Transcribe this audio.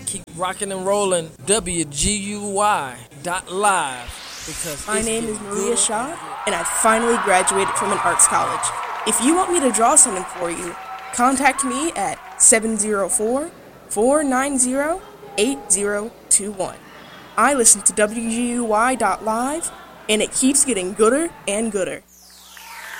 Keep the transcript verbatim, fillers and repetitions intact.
keep rocking and rolling W G U Y dot live because My it's name getting is Maria good. Shaw, and I finally graduated from an arts college. If you want me to draw something for you, contact me at seven zero four, four nine zero, eight zero two one. I listen to W G U Y dot live, and it keeps getting gooder and gooder.